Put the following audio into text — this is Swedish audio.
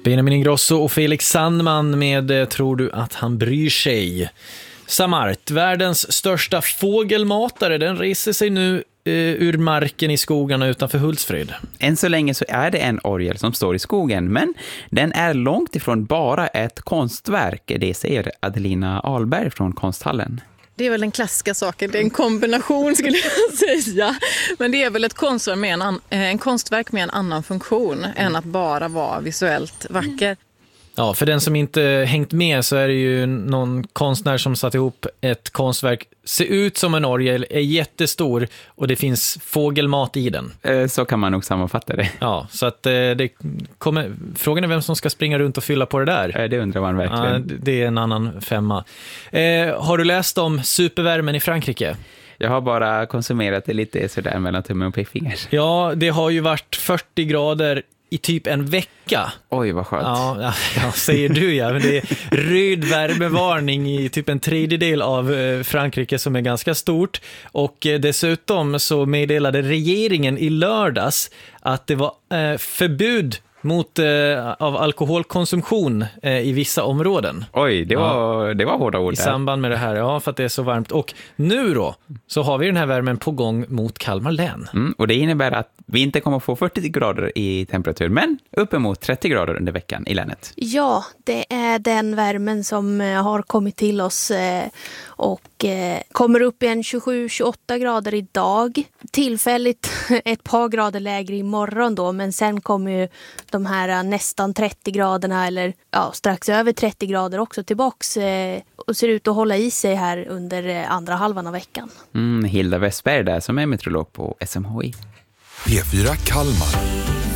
Benjamin Ingrosso och Felix Sandman med Tror du att han bryr sig? Samart, världens största fågelmatare, den reser sig nu ur marken i skogarna utanför Hultsfred. Än så länge så är det en orgel som står i skogen, men den är långt ifrån bara ett konstverk, det säger Adelina Ahlberg från Konsthallen. Det är väl den klassiska saken, det är en kombination skulle jag säga. Men det är väl ett konstverk med en annan funktion än att bara vara visuellt vacker. Ja, för den som inte hängt med så är det ju någon konstnär som satt ihop ett konstverk. Ser ut som en orgel, är jättestor och det finns fågelmat i den. Så kan man nog sammanfatta det. Ja, så att frågan är vem som ska springa runt och fylla på det där. Det undrar man verkligen. Ja, det är en annan femma. Har du läst om supervärmen i Frankrike? Jag har bara konsumerat det lite sådär mellan tummen och pekfinger. Ja, det har ju varit 40 grader i typ en vecka. Oj, vad skönt. Ja, säger du ja. Men det är röd värmevarning i typ en tredjedel av Frankrike som är ganska stort. Och dessutom så meddelade regeringen i lördags att det var förbud av alkoholkonsumtion i vissa områden. Oj, det var hårda ord. I samband med det här, ja, för att det är så varmt. Och nu då, så har vi den här värmen på gång mot Kalmar län. Och det innebär att vi inte kommer få 40 grader i temperatur, men uppemot 30 grader under veckan i länet. Ja, det är den värmen som har kommit till oss och kommer upp i en 27-28 grader idag. Tillfälligt ett par grader lägre imorgon då, men sen kommer ju de här nästan 30 graderna eller strax över 30 grader också tillbaks och ser ut att hålla i sig här under andra halvan av veckan. Hilda Westberg där som är meteorolog på SMHI. P4 Kalmar.